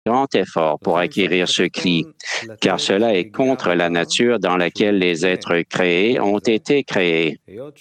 grand effort pour acquérir ce cli, car cela est contre la nature dans laquelle les êtres créés ont été créés.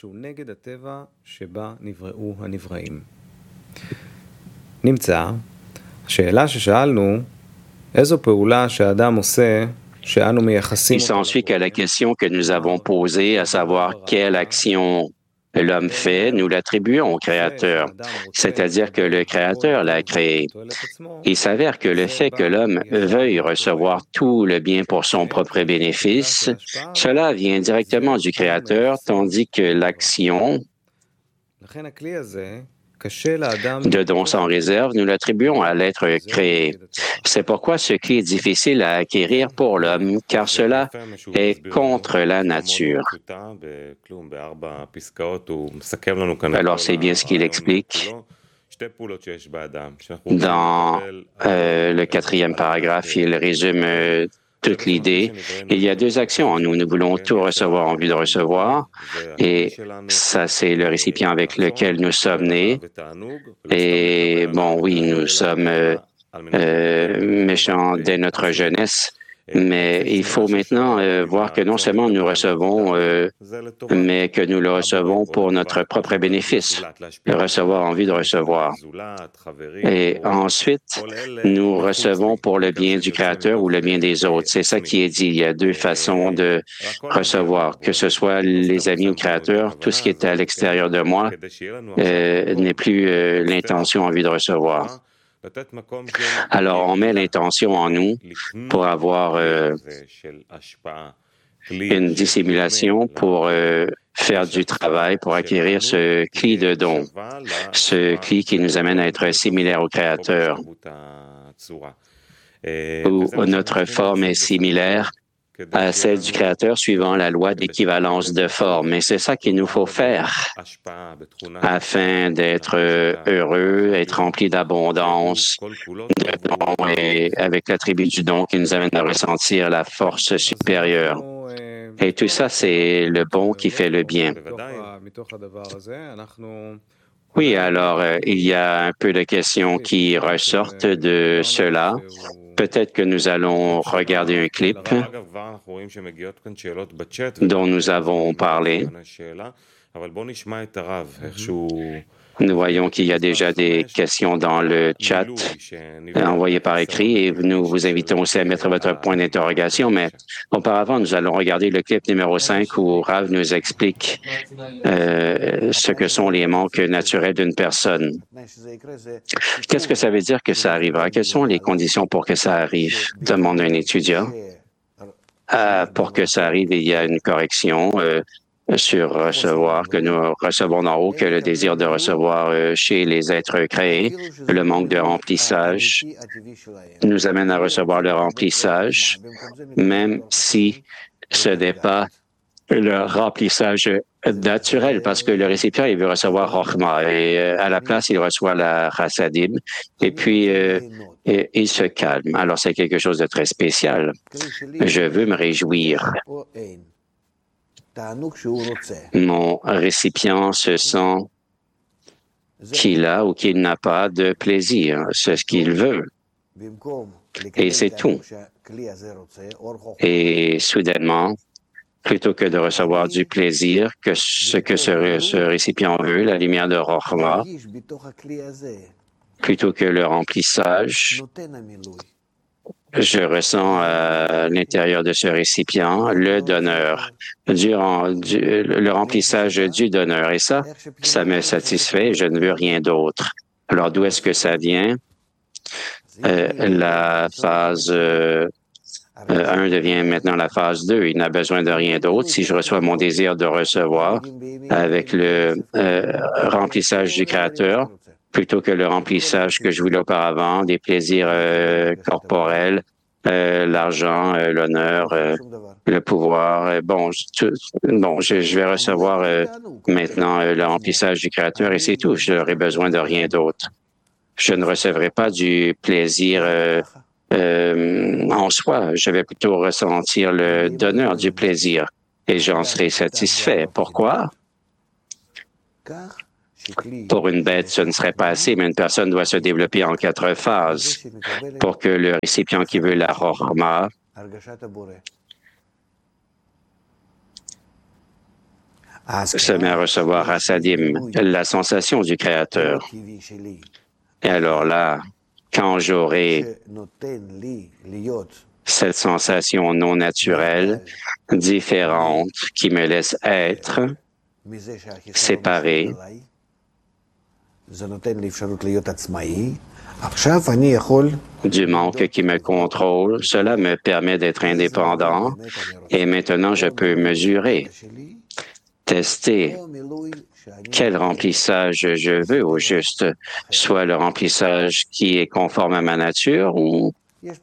Il s'ensuit que la question que nous avons posée, à savoir quelle action l'homme fait, nous l'attribuons au Créateur, c'est-à-dire que le Créateur l'a créé. Il s'avère que le fait que l'homme veuille recevoir tout le bien pour son propre bénéfice, cela vient directement du Créateur, tandis que l'action de don sans réserve, nous l'attribuons à l'être créé. C'est pourquoi ce qui est difficile à acquérir pour l'homme, car cela est contre la nature. Alors, c'est bien ce qu'il explique dans le 4e paragraphe. Il résume toute l'idée. Il y a 2 actions en nous. Nous voulons tout recevoir en vue de recevoir, et ça, c'est le récipient avec lequel nous sommes nés. Et bon, oui, nous sommes méchants dès notre jeunesse, mais il faut maintenant voir que non seulement nous recevons, mais que nous le recevons pour notre propre bénéfice, le recevoir en vue de recevoir. Et ensuite, nous recevons pour le bien du Créateur ou le bien des autres. C'est ça qui est dit. Il y a 2 façons de recevoir, que ce soit les amis ou le Créateur. Tout ce qui est à l'extérieur de moi n'est plus l'intention en vue de recevoir. Alors, on met l'intention en nous pour avoir une dissimulation, pour faire du travail, pour acquérir ce cli de don, ce cli qui nous amène à être similaire au Créateur, où notre forme est similaire à celle du Créateur suivant la loi d'équivalence de forme. Et c'est ça qu'il nous faut faire afin d'être heureux, être rempli d'abondance, de don, et avec l'attribut du don qui nous amène à ressentir la force supérieure. Et tout ça, c'est le bon qui fait le bien. Oui, alors, il y a un peu de questions qui ressortent de cela. Peut-être que nous allons regarder un clip dont nous avons parlé. Nous voyons qu'il y a déjà des questions dans le chat envoyées par écrit, et nous vous invitons aussi à mettre votre point d'interrogation. Mais auparavant, nous allons regarder le clip numéro 5 où Rav nous explique ce que sont les manques naturels d'une personne. Qu'est-ce que ça veut dire que ça arrivera? Quelles sont les conditions pour que ça arrive? Demande un étudiant. Pour que ça arrive, il y a une correction sur recevoir, que nous recevons d'en haut, que le désir de recevoir chez les êtres créés, le manque de remplissage nous amène à recevoir le remplissage, même si ce n'est pas le remplissage naturel, parce que le récipient, il veut recevoir Rochma, et à la place, il reçoit la Chassadim, et puis il se calme. Alors, c'est quelque chose de très spécial. Je veux me réjouir. Mon récipient se sent qu'il a ou qu'il n'a pas de plaisir. C'est ce qu'il veut. Et c'est tout. Et soudainement, plutôt que de recevoir du plaisir, que ce récipient veut, la lumière de Rochma, plutôt que le remplissage, je ressens à l'intérieur de ce récipient le donneur, le remplissage du donneur. Et ça me satisfait. Je ne veux rien d'autre. Alors, d'où est-ce que ça vient? La phase 1 devient maintenant la phase 2. Il n'a besoin de rien d'autre. Si je reçois mon désir de recevoir avec le remplissage du Créateur, plutôt que le remplissage que je voulais auparavant, des plaisirs corporels, l'argent, l'honneur, le pouvoir. Je vais recevoir maintenant le remplissage du Créateur, et c'est tout. Je n'aurai besoin de rien d'autre. Je ne recevrai pas du plaisir en soi. Je vais plutôt ressentir le donneur du plaisir, et j'en serai satisfait. Pourquoi? Pour une bête, ce ne serait pas assez, mais une personne doit se développer en 4 phases pour que le récipient qui veut la chorma se met à recevoir Hasadim, la sensation du Créateur. Et alors là, quand j'aurai cette sensation non naturelle, différente, qui me laisse être séparé, du manque qui me contrôle, cela me permet d'être indépendant et maintenant je peux mesurer, tester quel remplissage je veux au juste, soit le remplissage qui est conforme à ma nature ou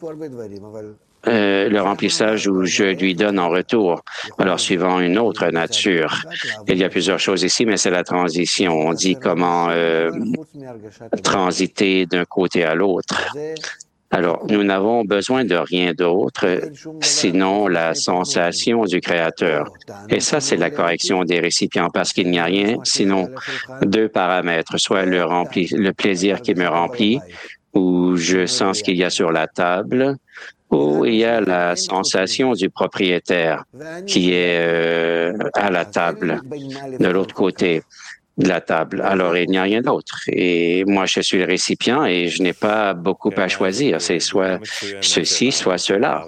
le remplissage où je lui donne en retour, alors suivant une autre nature. Il y a plusieurs choses ici, mais c'est la transition. On dit comment transiter d'un côté à l'autre. Alors, nous n'avons besoin de rien d'autre, sinon la sensation du Créateur. Et ça, c'est la correction des récipients, parce qu'il n'y a rien, sinon 2 paramètres, soit le plaisir qui me remplit, où je sens ce qu'il y a sur la table, ou il y a la sensation du propriétaire qui est à la table, de l'autre côté de la table. Alors, il n'y a rien d'autre. Et moi, je suis le récipient et je n'ai pas beaucoup à choisir. C'est soit ceci, soit cela.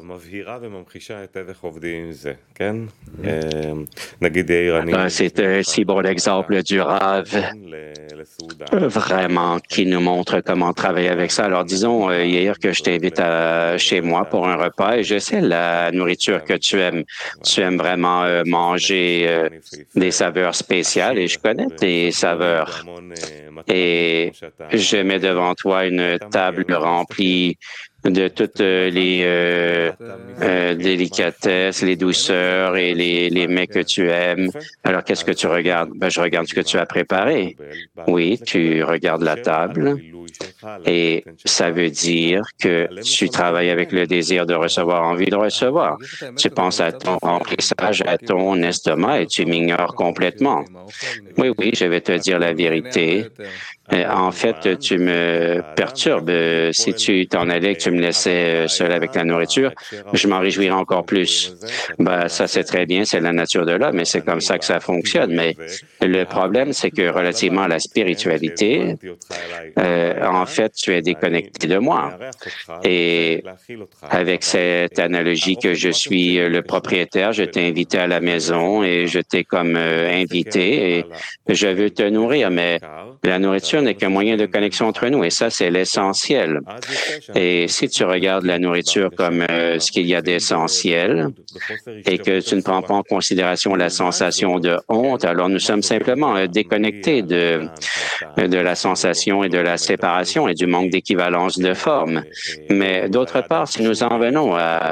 C'est un si bon exemple du Rav, vraiment, qui nous montre comment travailler avec ça. Alors, disons, hier que je t'invite chez moi pour un repas et je sais la nourriture que tu aimes. Tu aimes vraiment manger des saveurs spéciales et je connais tes saveurs. Et je mets devant toi une table remplie de toutes les délicatesses, les douceurs et les mets que tu aimes. Alors, qu'est-ce que tu regardes? Ben, je regarde ce que tu as préparé. Oui, tu regardes la table et ça veut dire que tu travailles avec le désir de recevoir, envie de recevoir. Tu penses à ton remplissage, à ton estomac et tu m'ignores complètement. Oui, je vais te dire la vérité. En fait, tu me perturbes. Si tu t'en allais, que tu me laissais seul avec la nourriture, je m'en réjouirais encore plus. Ben, ça, c'est très bien, c'est la nature de l'homme, et c'est comme ça que ça fonctionne. Mais le problème, c'est que relativement à la spiritualité, en fait, tu es déconnecté de moi. Et avec cette analogie que je suis le propriétaire, je t'ai invité à la maison et je t'ai comme invité et je veux te nourrir, mais la nourriture n'est qu'un moyen de connexion entre nous et ça, c'est l'essentiel. Et si tu regardes la nourriture comme ce qu'il y a d'essentiel et que tu ne prends pas en considération la sensation de honte, alors nous sommes simplement déconnectés de la sensation et de la séparation et du manque d'équivalence de forme. Mais d'autre part, si nous en venons à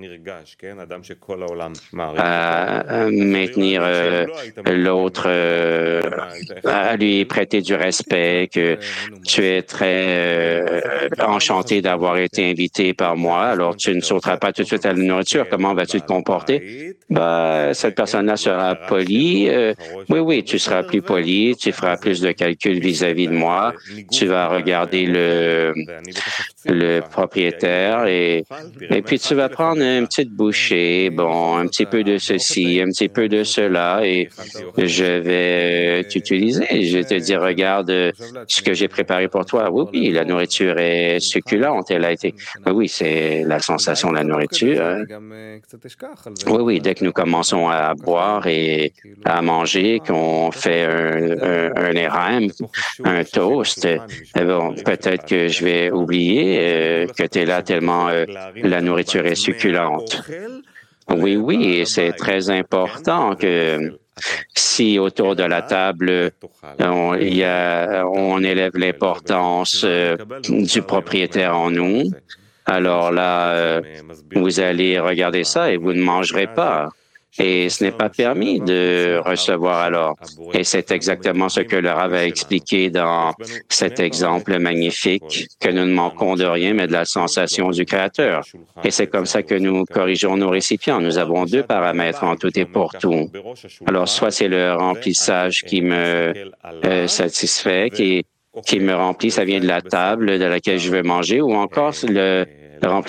maintenir l'autre, à lui prêter du respect, que tu es très enchanté d'avoir été invité par moi, alors tu ne sauteras pas tout de suite à la nourriture. Comment vas-tu te comporter? Ben, cette personne-là sera polie. Oui, tu seras plus poli, tu feras plus de calculs vis-à-vis de moi, tu vas regarder le propriétaire et puis tu vas prendre une petite bouchée, bon, un petit peu de ceci, un petit peu de cela et je vais t'utiliser. Je vais te dire, regarde ce que j'ai préparé pour toi. Oui, la nourriture est succulente, elle a été... Oui, c'est la sensation de la nourriture. Hein. Oui, dès que nous commençons à boire et à manger, qu'on fait un érème, un toast, bon, peut-être que je vais oublier que tu es là tellement la nourriture est succulente. Oui, et c'est très important que si autour de la table, on élève l'importance du propriétaire en nous, alors là, vous allez regarder ça et vous ne mangerez pas. Et ce n'est pas permis de recevoir alors. Et c'est exactement ce que le Rav a expliqué dans cet exemple magnifique, que nous ne manquons de rien, mais de la sensation du Créateur. Et c'est comme ça que nous corrigeons nos récipients. Nous avons deux paramètres en tout et pour tout. Alors, soit c'est le remplissage qui me satisfait, qui me remplit, ça vient de la table de laquelle je veux manger, ou encore le remplissage